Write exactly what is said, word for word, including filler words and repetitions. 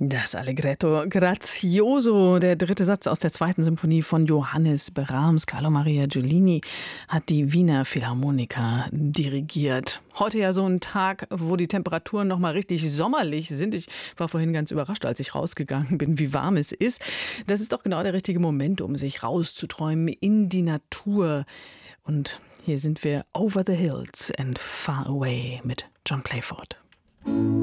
Das Allegretto grazioso, der dritte Satz aus der zweiten Symphonie von Johannes Brahms. Carlo Maria Giulini hat die Wiener Philharmoniker dirigiert. Heute ja so ein Tag, wo die Temperaturen noch mal richtig sommerlich sind. Ich war vorhin ganz überrascht, als ich rausgegangen bin, wie warm es ist. Das ist doch genau der richtige Moment, um sich rauszuträumen in die Natur. Und hier sind wir Over the Hills and Far Away mit John Playford.